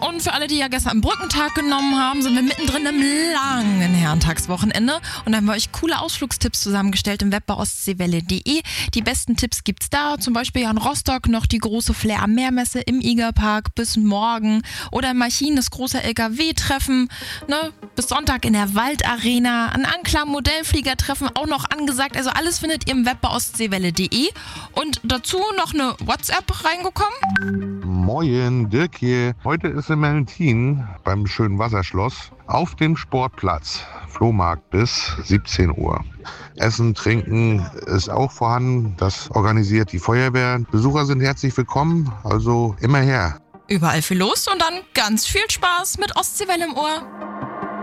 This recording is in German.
Und für alle, die ja gestern am Brückentag genommen haben, sind wir mittendrin im langen Herrentagswochenende und haben wir euch coole Ausflugstipps zusammengestellt im Web bei ostseewelle.de. Die besten Tipps gibt's da, zum Beispiel ja in Rostock noch die große Flair am Meermesse im Igerpark bis morgen oder in Marchin das große LKW-Treffen, ne? Bis Sonntag in der Waldarena, ein Anklam-Modellfliegertreffen auch noch angesagt. Also alles findet ihr im Web bei ostseewelle.de. Und dazu noch eine WhatsApp reingekommen. Moin, Dirk hier. Heute ist in Mellentin beim schönen Wasserschloss auf dem Sportplatz Flohmarkt bis 17 Uhr. Essen, Trinken ist auch vorhanden. Das organisiert die Feuerwehr. Besucher sind herzlich willkommen, also immer her. Überall viel los und dann ganz viel Spaß mit Ostseewelle im Ohr.